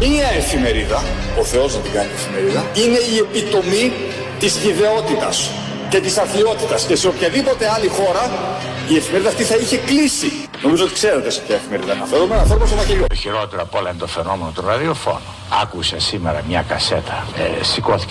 Μία εφημερίδα, ο Θεός να την κάνει εφημερίδα, είναι η επιτομή της χυδαιότητας και της αθλιότητας, και σε οποιαδήποτε άλλη χώρα η εφημερίδα αυτή θα είχε κλείσει. Νομίζω ότι ξέρετε σε ποια εφημερίδα αναφέρομαι, αναφέρομαι στο μακελιό. Το χειρότερο απ' όλα είναι το φαινόμενο του ραδιοφώνου. Άκουσα σήμερα μια κασέτα, σηκώθηκε